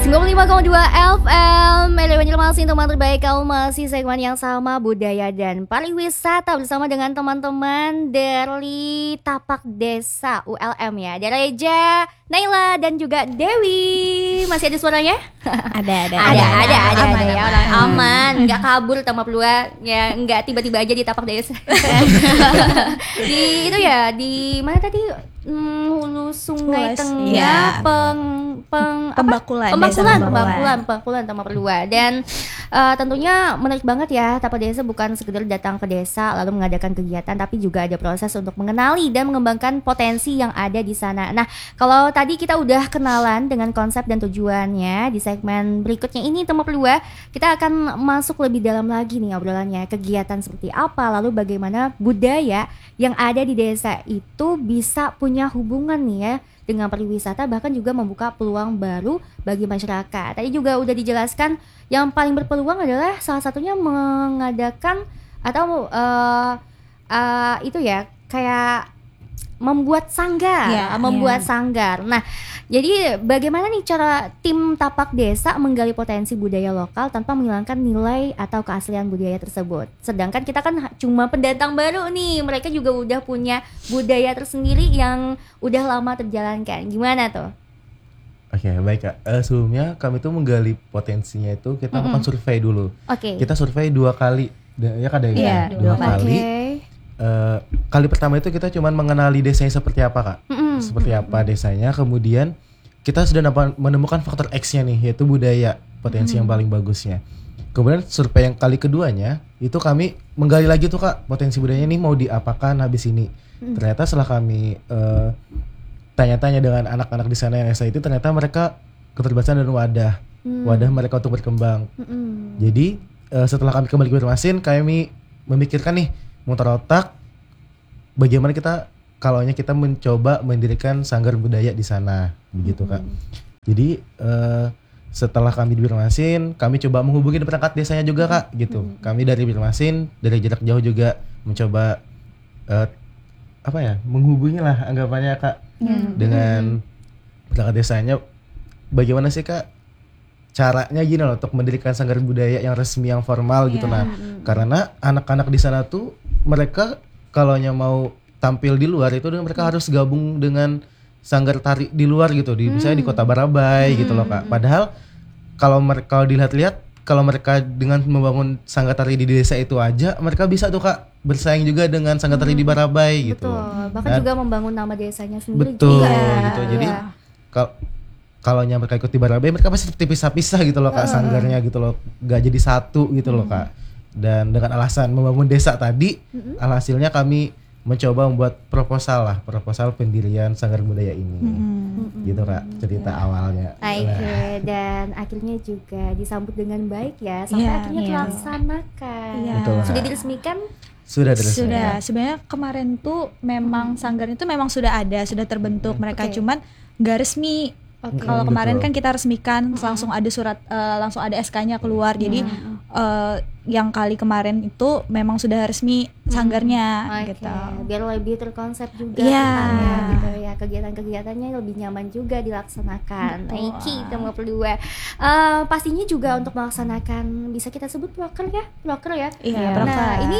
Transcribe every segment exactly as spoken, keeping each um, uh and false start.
sembilan puluh lima koma dua F M Elemen masih teman terbaik. Kamu masih segmen yang sama, budaya dan pariwisata, bersama dengan teman-teman dari Tapak Desa U L M ya. Ada Reja, Naila dan juga Dewi. Masih ada suaranya? Ada, ada, ada, ada, ada, ada, aman, ada ya, aman. orang aman, nggak kabur sama pelua, ya nggak tiba-tiba aja di Tapak Desa. Di itu ya, di mana tadi? Hmm, Hulu Sungai Luas, Tengah, iya. peng, peng, apa? Pembakulan, Pembakulan, Desa pembakulan, Pembakulan. pembakulan sama Perlua. Dan uh, tentunya menarik banget ya, Tapak Desa bukan sekedar datang ke desa lalu mengadakan kegiatan, tapi juga ada proses untuk mengenali dan mengembangkan potensi yang ada di sana. Nah, kalau tadi kita udah kenalan dengan konsep dan tujuannya, di segmen berikutnya ini teman Perlua, kita akan masuk lebih dalam lagi nih obrolannya. Kegiatan seperti apa, lalu bagaimana budaya yang ada di desa itu bisa punya hubungan nih ya dengan pariwisata, bahkan juga membuka peluang baru bagi masyarakat. Tadi juga udah dijelaskan yang paling berpeluang adalah salah satunya mengadakan atau uh, uh, itu ya kayak membuat sanggar, Ya, membuat ya. sanggar. Nah, jadi bagaimana nih cara tim Tapak Desa menggali potensi budaya lokal tanpa menghilangkan nilai atau keaslian budaya tersebut? Sedangkan kita kan cuma pendatang baru nih, mereka juga udah punya budaya tersendiri yang udah lama terjalankan. Gimana tuh? Oke, baik Kak. Eh, sebelumnya kami tuh menggali potensinya itu kita Mm-mm. melakukan survei dulu. Oke. Kita survei dua kali, Da- ya Kak Dewi? Iya, dua dua kali. Oke. Eh, kali pertama itu kita cuma mengenali desanya seperti apa Kak, Mm-mm. seperti apa desanya. Kemudian kita sudah napa- menemukan faktor X-nya nih, yaitu budaya, potensi yang paling bagusnya. Kemudian survei yang kali keduanya itu kami menggali lagi tuh Kak, potensi budayanya ini mau diapakan habis ini. Mm. Ternyata setelah kami eh, tanya-tanya dengan anak-anak di sana yang S A itu, ternyata mereka keterbatasan dan wadah, Mm. wadah mereka untuk berkembang. Mm-mm. Jadi eh, setelah kami kembali ke Banjarmasin, kami memikirkan nih, muter otak, bagaimana kita kalaunya kita mencoba mendirikan sanggar budaya di sana, begitu Kak. Jadi eh, setelah kami di Banjarmasin, kami coba menghubungi perangkat desanya juga Kak, gitu. Kami dari Banjarmasin, dari jarak jauh juga mencoba eh, apa ya, menghubungi lah anggapannya Kak, Mm. dengan perangkat desanya. Bagaimana sih Kak caranya gini loh untuk mendirikan sanggar budaya yang resmi, yang formal gitu. Iya. Nah, karena anak-anak di sana tuh mereka kalaunya mau tampil di luar itu mereka harus gabung dengan sanggar tari di luar gitu, di misalnya di Kota Barabai gitu loh Kak. Padahal kalau mereka kalau dilihat-lihat, kalau mereka dengan membangun sanggar tari di desa itu aja, mereka bisa tuh Kak bersaing juga dengan sanggar tari di Barabai gitu. Betul. Bahkan Dan- juga membangun nama desanya sendiri Betul juga. gitu. Jadi Iya. kalau kalau mereka ikut di Barabai, mereka pasti seperti pisah-pisah gitu loh Kak, sanggarnya gitu loh, gak jadi satu gitu loh Kak. Dan dengan alasan membangun desa tadi, alhasilnya kami mencoba membuat proposal lah, proposal pendirian sanggar budaya ini, gitu Kak, cerita awalnya. Oke, dan akhirnya juga disambut dengan baik ya, sampai Iya, akhirnya iya. terlaksanakan. Iya. Betul, Sudah Kak. diresmikan? Sudah terus. Sudah, sebenarnya kemarin tuh memang sanggar itu memang sudah ada, sudah terbentuk. Mereka Oke. cuman nggak resmi. Oke. Kalau Mm, kemarin betul. kan kita resmikan, langsung ada surat, eh, langsung ada S K-nya keluar. Jadi eh, yang kali kemarin itu memang sudah resmi sanggarnya, Oke, gitu. biar lebih terkonsep juga Iya. kedepannya gitu ya, kegiatan-kegiatannya lebih nyaman juga dilaksanakan. Nah, iki teman berdua. Eh, pastinya juga untuk melaksanakan, bisa kita sebut proker ya, proker ya. Iya, Nah, proker. ini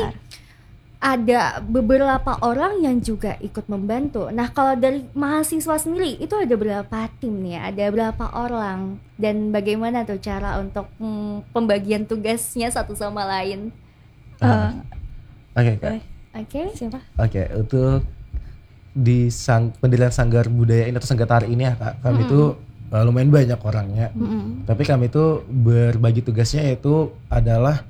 ada beberapa orang yang juga ikut membantu. Nah, kalau dari mahasiswa sendiri itu ada berapa tim nih? Ada berapa orang? Dan bagaimana tuh cara untuk hmm, pembagian tugasnya satu sama lain? Eh, Oke Kak. boleh. Oke. Siapa? Oke, untuk di sang pendirian sanggar budaya ini atau sanggar tari ini ya Kak, kami itu uh, lumayan banyak orangnya. Mm-mm. Tapi kami itu berbagi tugasnya, yaitu adalah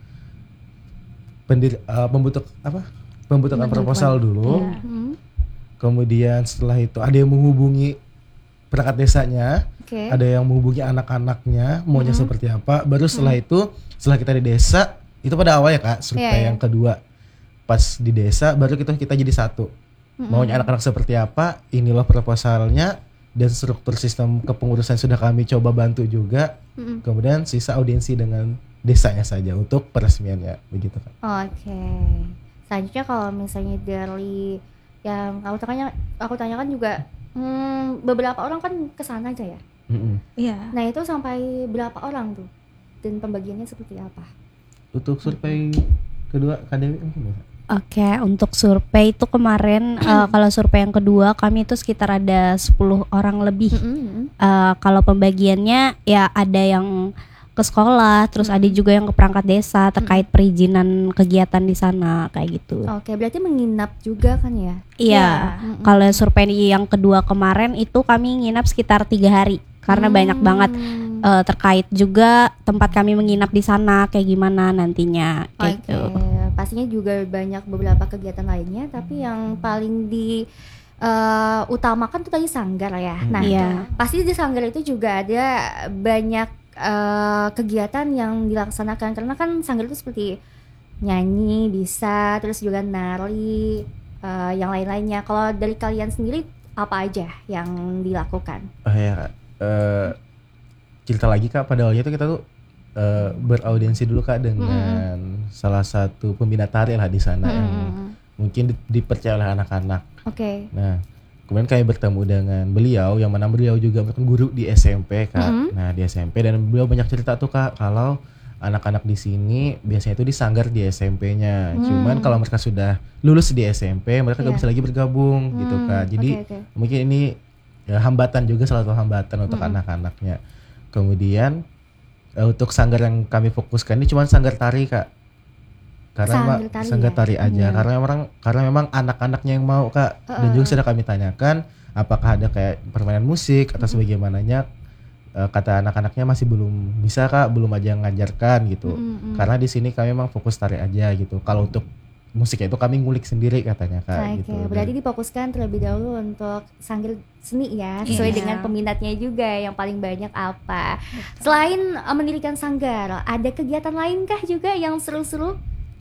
pendir uh, pembentuk apa? Pembentukan proposal dulu. Mm-mm. Kemudian setelah itu ada yang menghubungi perangkat desanya, Oke. ada yang menghubungi anak-anaknya maunya seperti apa. Baru setelah itu, setelah kita di desa, itu pada awal ya Kak, survei Iya, iya. yang kedua. Pas di desa baru kita kita jadi satu. Maunya anak-anak seperti apa, inilah proposalnya, dan struktur sistem kepengurusan sudah kami coba bantu juga. Mm-mm. Kemudian sisa audiensi dengan desanya saja untuk peresmiannya, begitu Kak. Oke. Selanjutnya kalau misalnya dari yang aku tanya, aku tanyakan juga, hmm, beberapa orang kan kesana aja ya. Mm-mm. Iya. Nah itu sampai berapa orang tuh? Dan pembagiannya seperti apa? Untuk survei kedua Kak Dewi mungkin bisa? Oke, untuk survei itu kemarin uh, kalau survei yang kedua kami itu sekitar ada sepuluh orang lebih. Mm-mm. Uh, kalau pembagiannya ya ada yang ke sekolah, terus ada juga yang ke perangkat desa terkait perizinan kegiatan di sana kayak gitu. Oke, berarti menginap juga kan ya? Iya. Mm-mm. Kalau survei yang kedua kemarin itu kami nginap sekitar tiga hari karena Hmm. banyak banget uh, terkait juga tempat kami menginap di sana kayak gimana nantinya kayak Oke, gitu. pastinya juga banyak beberapa kegiatan lainnya, tapi yang paling di eh, utamakan tuh tadi sanggar ya. Nah, Iya. pasti di sanggar itu juga ada banyak eh, kegiatan yang dilaksanakan karena kan sanggar itu seperti nyanyi bisa, terus juga nari, eh, yang lain-lainnya. Kalau dari kalian sendiri apa aja yang dilakukan? Oh ya Kak, Eh, cerita lagi Kak, pada awalnya itu kita tuh eh, beraudiensi dulu Kak dengan salah satu pembina tari lah di sana yang Mm-mm. mungkin di- dipercaya oleh anak-anak. Oke. Nah, kemudian kami bertemu dengan beliau yang mana beliau juga merupakan guru di S M P Kak. Mm-hmm. Nah, di S M P dan beliau banyak cerita tuh Kak kalau anak-anak di sini biasanya itu disanggar di S M P-nya. Hmm. Cuman kalau mereka sudah lulus di S M P, mereka nggak Iya. bisa lagi bergabung gitu Hmm, Kak. Jadi oke, oke. mungkin ini ya, hambatan juga, salah satu hambatan untuk Mm-mm. anak-anaknya. Kemudian eh, untuk sanggar yang kami fokuskan ini cuma sanggar tari Kak. Karena Sanggar memang tari sanggar ya? tari aja. Iya. Karena memang karena memang anak-anaknya yang mau Kak. Dan juga sudah kami tanyakan apakah ada kayak permainan musik atau sebagaimananya. Eh, kata anak-anaknya masih belum bisa Kak, belum aja yang ngajarkan gitu. Mm-mm. Karena di sini kami memang fokus tari aja gitu. Kalau untuk musiknya itu kami ngulik sendiri katanya Kak Oke, gitu. berarti difokuskan terlebih dahulu untuk sanggar seni ya, sesuai Iya. dengan peminatnya juga yang paling banyak apa. Selain uh, mendirikan sanggar, ada kegiatan lainkah juga yang seru-seru?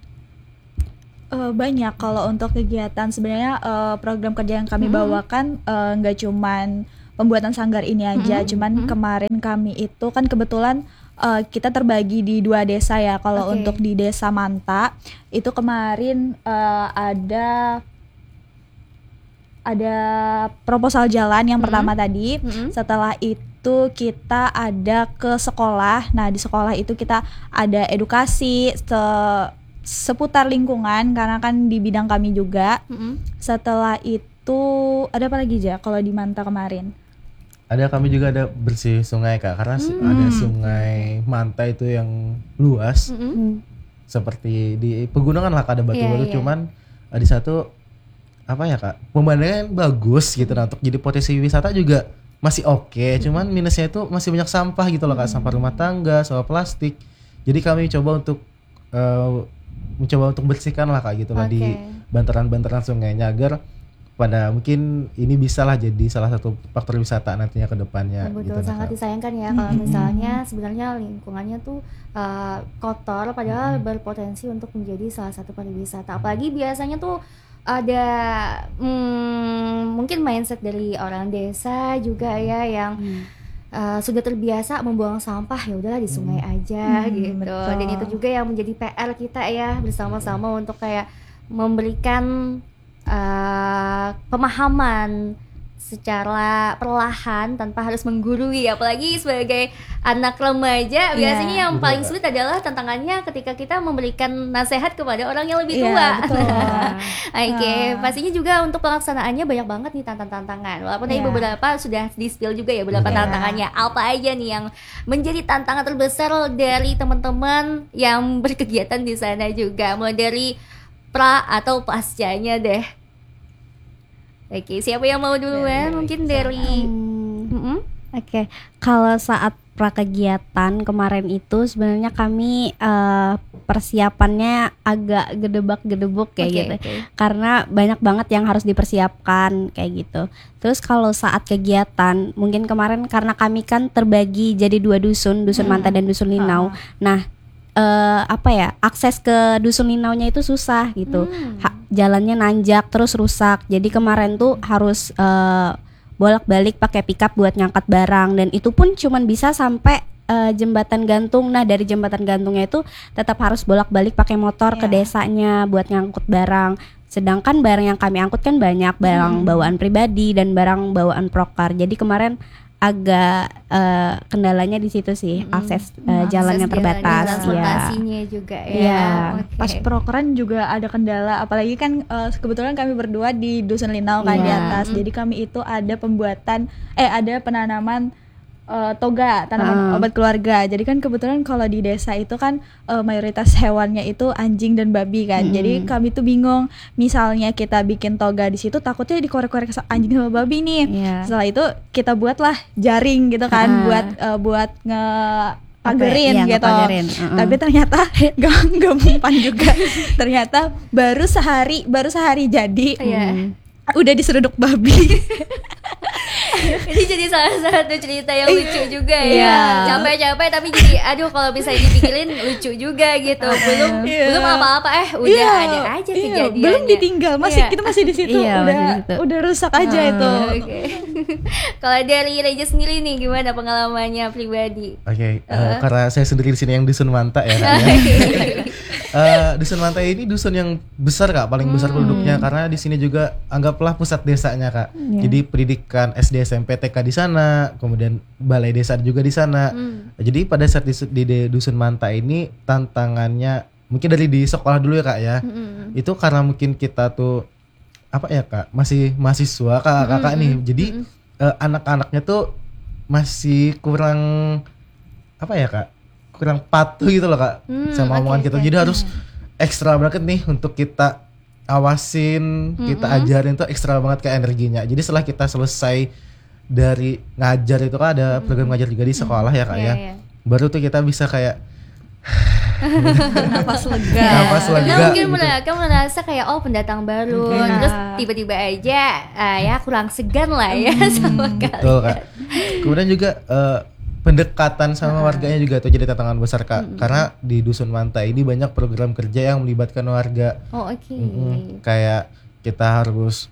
Eh, banyak kalau untuk kegiatan sebenarnya eh, program kerja yang kami Mm-mm. bawakan eh, nggak cuman pembuatan sanggar ini aja, Mm-mm. cuman Mm-mm. kemarin kami itu kan kebetulan eh, kita terbagi di dua desa ya. Kalau Oke. untuk di Desa Manta itu kemarin eh, ada ada proposal jalan yang Mm-mm. pertama tadi. Mm-mm. Setelah itu kita ada ke sekolah. Nah, di sekolah itu kita ada edukasi se- seputar lingkungan karena kan di bidang kami juga. Mm-mm. Setelah itu ada apa lagi Ja kalau di Manta kemarin? Ada, kami juga ada bersih sungai Kak. Karena su- Hmm. ada sungai Manta itu yang luas. Mm-mm. Hmm. Seperti di pegunungan lah Kak, ada batu-batu. Iya, iya. Cuman eh, di satu apa ya Kak, pemandangan bagus gitu. Nah, untuk jadi potensi wisata juga masih oke. Cuman minusnya itu masih banyak sampah gitu loh Kak. Sampah rumah tangga, sampah plastik. Jadi kami coba untuk eh, mencoba untuk bersihkan lah Kak gitu lah di Oke. bantaran-bantaran sungainya, agar pada mungkin ini bisa lah jadi salah satu faktor wisata nantinya ke depannya Betul, gitu, sangat Kak. disayangkan ya kalau misalnya sebenarnya lingkungannya tuh uh, kotor padahal berpotensi untuk menjadi salah satu pariwisata. Apalagi biasanya tuh ada hmm, mungkin mindset dari orang desa juga ya yang uh, sudah terbiasa membuang sampah, ya udahlah di sungai aja Hmm, gitu. betul. Dan itu juga yang menjadi P R kita ya bersama-sama untuk kayak memberikan uh, pemahaman secara perlahan tanpa harus menggurui, apalagi sebagai anak remaja biasanya yang Betul, paling Kak. sulit adalah tantangannya ketika kita memberikan nasihat kepada orang yang lebih Iya, tua. betul. Oke, Ah. pastinya juga untuk pelaksanaannya banyak banget nih tantangan-tantangan. Walaupun tadi Iya. beberapa sudah di-spill juga ya beberapa Iya. tantangannya. Apa aja nih yang menjadi tantangan terbesar dari teman-teman yang berkegiatan di sana juga, mulai dari pra atau pascanya deh. Oke, siapa yang mau duluan? Dari Mungkin sana. dari Hmm. Mm-mm. Oke, kalau saat prakegiatan kemarin itu sebenarnya kami eh, persiapannya agak gedebak-gedebuk kayak Oke, gitu. oke. Karena banyak banget yang harus dipersiapkan kayak gitu. Terus kalau saat kegiatan, mungkin kemarin karena kami kan terbagi jadi dua dusun, dusun Hmm. Manta dan dusun Linau. Nah, eh, apa ya, akses ke dusun Linaunya itu susah gitu. Hmm. Ha- jalannya nanjak terus rusak. Jadi kemarin tuh harus eh, bolak-balik pakai pickup buat ngangkat barang, dan itu pun cuman bisa sampai eh, jembatan gantung. Nah, dari jembatan gantungnya itu tetap harus bolak-balik pakai motor ke Ya. desanya buat ngangkut barang. Sedangkan barang yang kami angkut kan banyak barang Hmm. bawaan pribadi dan barang bawaan prokar. Jadi kemarin agak eh, kendalanya di situ sih, Mm-mm. akses eh, Akses jalannya jalan, terbatas. Ya. transportasinya juga ya. Iya. Oke. Pas prokeran juga ada kendala, apalagi kan eh, kebetulan kami berdua di Dusun Linau kan Iya. di atas. Mm. Jadi kami itu ada pembuatan eh ada penanaman eh, toga, tanaman Ah. obat keluarga. Jadi kan kebetulan kalau di desa itu kan eh, mayoritas hewannya itu anjing dan babi kan. Mm. Jadi kami tuh bingung, misalnya kita bikin toga di situ takutnya dikorek-korek sa- anjing sama babi nih. Iya. Setelah itu kita buatlah jaring gitu kan, Ah. buat eh, buat nge Apa, pagerin iya, gitu. ngepagerin, uh-uh. Tapi ternyata gak, gak mempan juga. Ternyata baru sehari baru sehari jadi Iya. Hmm. udah diseruduk babi. Ini jadi salah satu cerita yang lucu juga ya. Iya. Capek-capek tapi jadi aduh kalau bisa dipikirin lucu juga gitu. Belum Iya. belum apa-apa eh udah Iya, ada aja iya, kejadiannya. belum ditinggal, masih Iya. kita masih di situ, Iya, masih udah di situ. udah rusak aja Ah. itu. Oke. Kalau dari Reja sendiri nih gimana pengalamannya pribadi? Oke, eh, karena saya sendiri di sini yang dusun Manta ya Kak, ya. Eh, dusun Manta ini dusun yang besar Kak, paling besar penduduknya karena di sini juga anggaplah pusat desanya Kak. Jadi pendidikan S D, S M P, T K di sana, kemudian balai desa juga di sana. Hmm. Jadi pada saat di, di, di dusun Manta ini tantangannya mungkin dari di sekolah dulu ya Kak ya. Mm-mm. Itu karena mungkin kita tuh apa ya Kak, masih mahasiswa Kakak-kakak nih. Jadi eh, anak-anaknya tuh masih kurang apa ya Kak? Kurang patuh gitu loh Kak Hmm, sama oke, omongan kita. oke. Jadi harus ekstra banget nih untuk kita awasin, kita ajarin tuh ekstra banget kayak energinya. Jadi setelah kita selesai dari ngajar itu kan ada program ngajar juga di sekolah ya Kak Iya, ya. iya. Baru tuh kita bisa kayak Napas lega. Napas lega. Karena mungkin gitu. mereka merasa kayak oh pendatang baru, Iya. terus tiba-tiba aja ah, ya kurang segan lah ya sama Betul kalian. Kak. Kemudian juga eh, pendekatan sama warganya juga tuh jadi tantangan besar Kak. Karena di Dusun Manta ini banyak program kerja yang melibatkan warga. Oh oke. Mm-mm. Kayak kita harus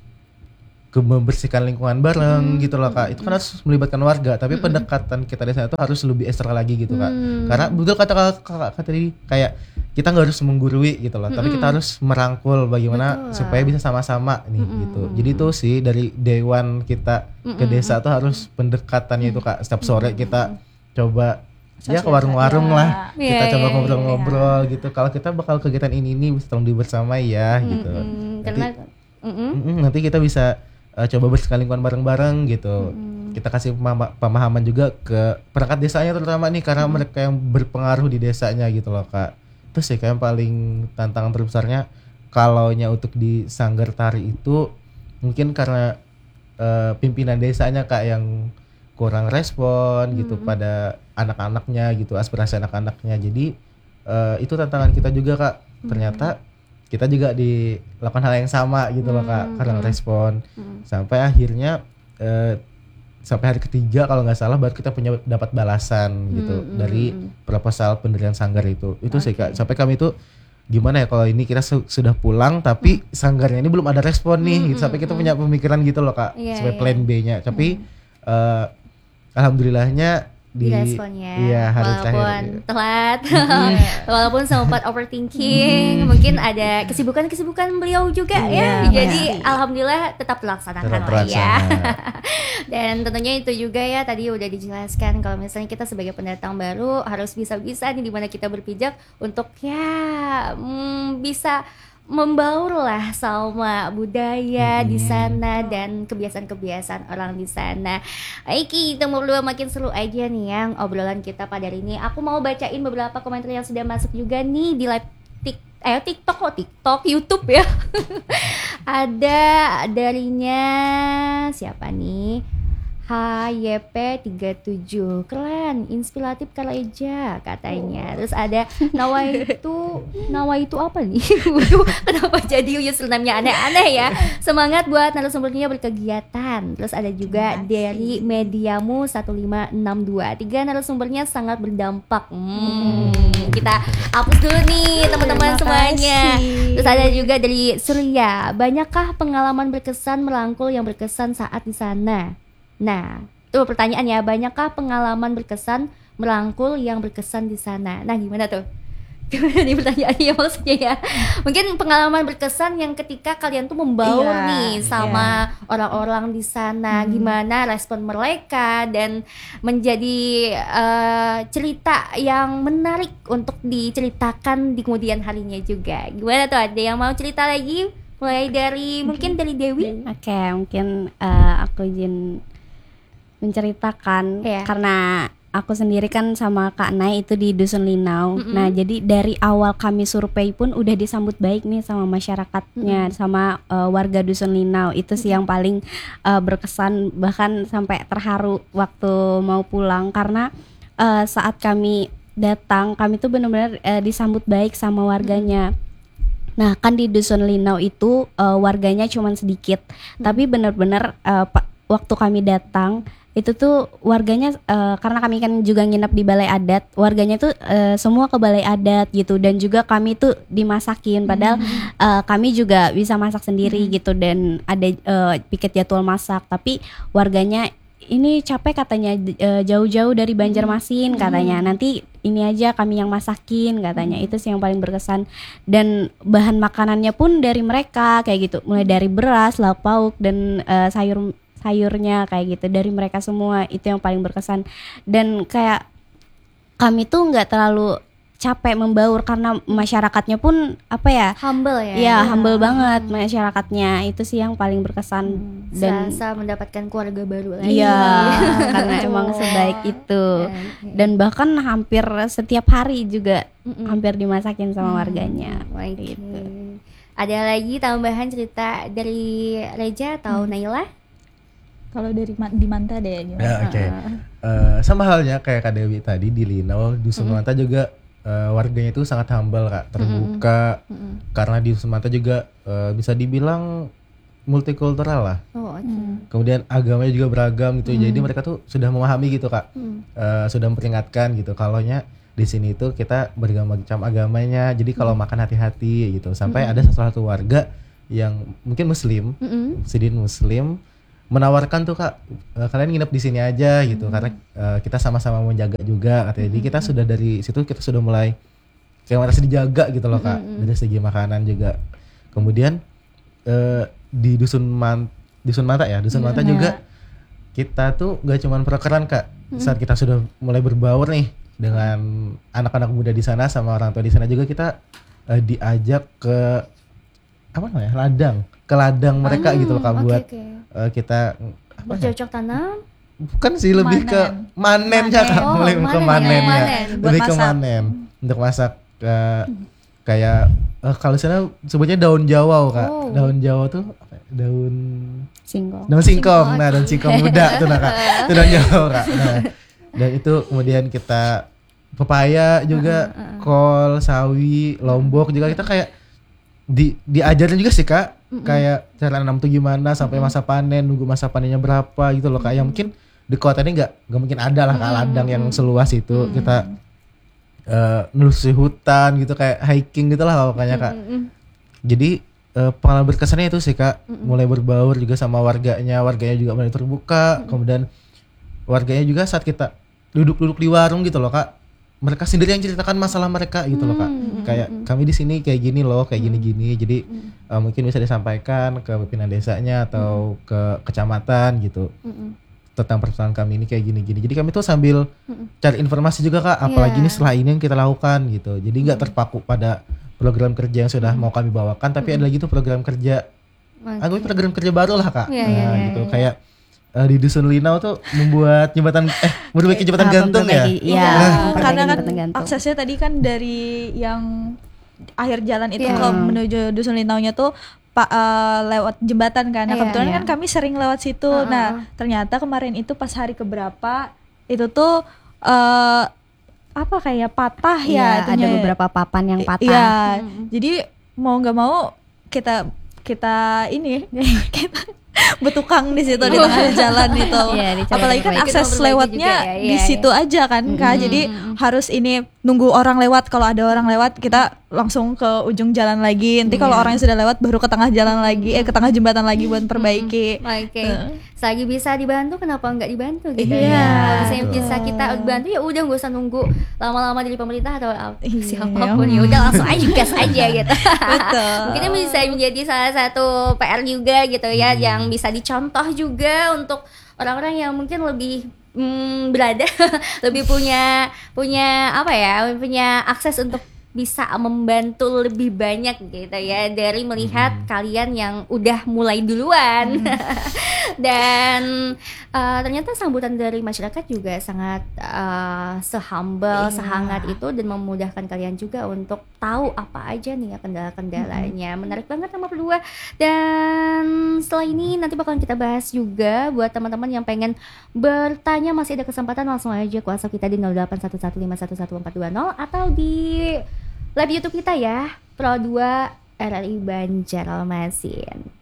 ke membersihkan lingkungan bareng gitu loh Kak. Itu kan harus melibatkan warga, tapi pendekatan kita di sana tuh harus lebih ekstra lagi gitu Kak. Hmm. Karena betul kata Kakak kata tadi kayak kita nggak harus menggurui gitu loh, tapi kita harus merangkul bagaimana Betul. supaya bisa sama-sama nih gitu. Jadi itu sih dari dewan kita ke desa tuh harus pendekatannya itu Kak. Setiap sore kita coba ya ke warung-warung lah. Iya, Kita coba iya, ngobrol-ngobrol gitu. Kalau kita bakal kegiatan ini ini bisa tolong dibersamai ya gitu. Hmm, Nanti, karena mm-mm. mm-mm, nanti kita bisa uh, coba bersihkan lingkungan bareng-bareng gitu. Kita kasih pema- pemahaman juga ke perangkat desanya terutama nih karena mereka yang berpengaruh di desanya gitu loh Kak. Terus sih kayak yang paling tantangan terbesarnya kalaunya untuk di sanggar tari itu mungkin karena uh, pimpinan desanya Kak yang kurang respon gitu pada anak-anaknya gitu, aspirasi anak-anaknya. Jadi uh, itu tantangan kita juga Kak. Ternyata kita juga dilakukan hal yang sama gitu loh Kak, karena respon sampai akhirnya eh, sampai hari ketiga kalau nggak salah baru kita punya dapat balasan gitu dari proposal pendirian sanggar itu. Itu sih Kak, sampai kami itu gimana ya kalau ini kita su- sudah pulang tapi sanggarnya ini belum ada respon nih gitu. Sampai kita punya pemikiran gitu loh Kak, Iya, sebagai iya. plan B-nya. Tapi eh, alhamdulillahnya di Diresponnya iya, hari walaupun terakhir. telat walaupun sempat overthinking mungkin ada kesibukan-kesibukan beliau juga ya Iya, jadi alhamdulillah tetap terlaksanakan Tetap lah ya terlaksana. dan tentunya itu juga ya tadi udah dijelaskan kalau misalnya kita sebagai pendatang baru harus bisa-bisa nih dimana kita berpijak untuk ya hmm, bisa membaur lah sama budaya di sana dan kebiasaan-kebiasaan orang di sana. Baik, kita ngobrol makin seru aja nih yang obrolan kita pada hari ini. Aku mau bacain beberapa komentar yang sudah masuk juga nih di live tik eh TikTok kok TikTok, YouTube ya. Ada darinya siapa nih? H Y P tiga tujuh keren, inspiratif Kaleja katanya. Terus ada Nawa itu Nawa itu apa nih? Waduh, kenapa jadi username-nya aneh-aneh ya? Semangat buat narasumbernya berkegiatan. Terus ada juga dari Mediamu satu lima enam dua tiga narasumbernya sangat berdampak. Hmm, kita hapus dulu nih teman-teman Terima semuanya. kasih. Terus ada juga dari Surya, banyakkah pengalaman berkesan merangkul yang berkesan saat di sana? Nah, tuh pertanyaannya, banyakkah pengalaman berkesan merangkul yang berkesan di sana? Nah, gimana tuh? Gimana nih pertanyaannya maksudnya ya? Mungkin pengalaman berkesan yang ketika kalian tuh membaur Iya, nih sama orang-orang di sana, gimana respon mereka dan menjadi eh, cerita yang menarik untuk diceritakan di kemudian harinya juga. Gimana tuh, ada yang mau cerita lagi? Mulai dari mungkin dari Dewi? Oke, mungkin eh, aku izin menceritakan Iya. karena aku sendiri kan sama Kak Nay itu di Dusun Linau. Mm-mm. Nah, jadi dari awal kami survei pun udah disambut baik nih sama masyarakatnya, sama uh, warga Dusun Linau. Itu sih yang paling uh, berkesan, bahkan sampai terharu waktu mau pulang karena uh, saat kami datang, kami tuh benar-benar uh, disambut baik sama warganya. Nah, kan di Dusun Linau itu uh, warganya cuman sedikit, tapi benar-benar uh, pa- waktu kami datang itu tuh warganya uh, karena kami kan juga nginep di balai adat, warganya tuh uh, semua ke balai adat gitu, dan juga kami tuh dimasakin padahal uh, kami juga bisa masak sendiri gitu, dan ada uh, piket jadwal masak, tapi warganya ini capek katanya, uh, jauh-jauh dari Banjarmasin katanya, nanti ini aja kami yang masakin katanya. Itu sih yang paling berkesan, dan bahan makanannya pun dari mereka kayak gitu, mulai dari beras, lauk pauk, dan uh, sayur sayurnya kayak gitu dari mereka semua. Itu yang paling berkesan, dan kayak kami tuh nggak terlalu capek membaur karena masyarakatnya pun apa ya, Humble ya? ya humble banget masyarakatnya. Itu sih yang paling berkesan, dan Serasa mendapatkan keluarga baru lagi. iya karena emang sebaik itu, dan bahkan hampir setiap hari juga Mm-mm. hampir dimasakin sama warganya. Oke. Gitu. Ada lagi tambahan cerita dari Reja atau Naila? Kalau dari Ma- di Manta deh gimana? Ya, oke. Eh, sama halnya kayak Kak Dewi tadi di Linau, di Dusun Manta juga eh, warganya itu sangat humble Kak, terbuka. Karena di Dusun Manta juga eh, bisa dibilang multikultural lah. Oh, oke. Kemudian agamanya juga beragam gitu. Jadi mereka tuh sudah memahami gitu Kak. Eh, sudah memperingatkan gitu kalaunya di sini itu kita beragam macam agamanya. Jadi kalau makan hati-hati gitu. Sampai ada salah satu warga yang mungkin muslim, Mm-mm. sidin muslim, menawarkan tuh Kak, e, kalian nginep di sini aja gitu, karena e, kita sama-sama menjaga juga katanya. Jadi kita sudah dari situ kita sudah mulai kayak merasa dijaga gitu loh Kak, dari segi makanan juga. Kemudian e, di dusun Man dusun Manta ya, dusun Manta juga kita tuh gak cuman prokeran Kak. Saat kita sudah mulai berbaur nih dengan anak-anak muda di sana sama orang tua di sana juga, kita e, diajak ke apa namanya, ladang, ke ladang mereka gitu loh Kak, Oke, buat oke. uh, kita apa ya? Bercocok tanam. Bukan sih, lebih ke manen ya Kak, Oh, mulai ke manen, manen ya, manen. Buat lebih ke masak. manen untuk masak uh, kayak uh, kalau sana sebutnya daun Jawa Kak, Oh. daun Jawa tuh apa ya? daun Singkong. daun singkong, nah daun singkong muda tuh nah Kak, itu daun Jawa Kak. Nah, dan itu kemudian kita pepaya juga, kol, sawi, lombok juga kita kayak di diajarin juga sih Kak, mm-hmm. kayak cara nanam tuh gimana sampai masa panen, nunggu masa panennya berapa gitu loh Kak. Yang mungkin di kota ini nggak nggak mungkin ada lah Kak, ladang yang seluas itu. Mm-hmm. Kita uh, nelusuri hutan gitu, kayak hiking gitu lah pokoknya Kak. Mm-mm. Jadi uh, pengalaman berkesannya itu sih Kak, mm-hmm. mulai berbaur juga sama warganya, warganya juga mulai terbuka. Mm-hmm. Kemudian warganya juga saat kita duduk-duduk di warung gitu loh Kak, mereka sendiri yang ceritakan masalah mereka gitu loh Kak. Hmm, Kayak hmm, kami di sini kayak gini loh, kayak hmm. gini-gini. Jadi Hmm. uh, mungkin bisa disampaikan ke pimpinan desanya atau ke kecamatan gitu. Mm-mm. Tentang persoalan kami ini kayak gini-gini. Jadi kami tuh sambil Mm-mm. cari informasi juga Kak, apalagi Yeah. ini setelah ini yang kita lakukan gitu. Jadi nggak terpaku pada program kerja yang sudah mau kami bawakan, tapi ada lagi tuh program kerja, Oke. anggap program kerja baru lah Kak. Iya, Nah, iya, iya, gitu iya. kayak uh, di Dusun Linau tuh membuat jembatan eh memperbaiki jembatan Ah, gantung ya. memperbaiki- Iya, Iya, memperbaiki karena kan jembatan gantung. aksesnya tadi kan dari yang akhir jalan itu Iya. ke menuju Dusun Linaunya tuh Pak eh, lewat jembatan kan. Nah, Iya, kebetulan iya. kan kami sering lewat situ. Heeh. Nah, ternyata kemarin itu pas hari keberapa itu tuh eh apa kayak patah Iya, ya ada itunya. beberapa papan yang patah. Iya. Mm-mm. Jadi mau nggak mau kita kita ini kita betukang di situ di tengah jalan itu. Iya, dicari Apalagi kan yang terbaik. akses Kita mau berbagi lewatnya juga ya, di iya, situ aja kan Kak. Jadi harus ini nunggu orang lewat, kalau ada orang lewat kita langsung ke ujung jalan lagi. Nanti kalau Iya. orangnya sudah lewat baru ke tengah jalan lagi, eh ke tengah jembatan lagi buat perbaiki. Oke, Eh. selagi bisa dibantu kenapa nggak dibantu gitu Iya, ya? Kalau misalnya betul. bisa kita bantu ya udah nggak usah nunggu lama-lama dari pemerintah atau ap- Iya. siapapun, ya udah langsung aja gas aja gitu. Betul. Mungkin ini bisa menjadi salah satu P R juga gitu ya, yang bisa dicontoh juga untuk orang-orang yang mungkin lebih hmm, berada, lebih punya punya apa ya, punya akses untuk bisa membantu lebih banyak gitu ya, dari melihat kalian yang udah mulai duluan. Dan uh, ternyata sambutan dari masyarakat juga sangat uh, sehumble, Iya. sehangat itu, dan memudahkan kalian juga untuk tahu apa aja nih ya kendala-kendalanya. Menarik banget sama berdua. Dan setelah ini nanti bakalan kita bahas juga buat teman-teman yang pengen bertanya, masih ada kesempatan, langsung aja ke WhatsApp kita di nol delapan satu satu lima satu satu empat dua nol atau di live YouTube kita ya, Pro dua R R I Banjarmasin.